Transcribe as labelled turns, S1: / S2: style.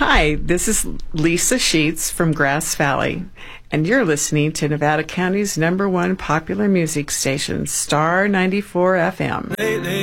S1: Hi, this is Lisa Sheets from Grass Valley, and you're listening to Nevada County's #1 popular music station, Star 94 FM.